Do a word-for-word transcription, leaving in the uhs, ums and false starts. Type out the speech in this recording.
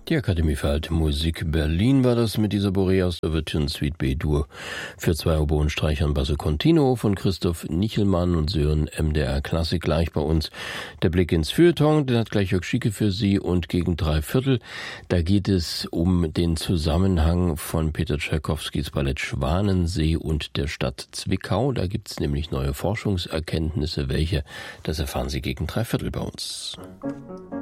Die Akademie für Alte Musik Berlin war das mit dieser Boreas Overture Suite B-Dur für zwei Oboen, Streicher und Basso Continuo von Christoph Nichelmann und Sören M D R Klassik. Gleich bei uns der Blick ins Feuilleton, den hat gleich Jörg Schieke für Sie, und gegen drei Viertel, da geht es um den Zusammenhang von Peter Tschaikowskis Ballett Schwanensee und der Stadt Zwickau. Da gibt es nämlich neue Forschungserkenntnisse. Welche? Das erfahren Sie gegen drei Viertel bei uns.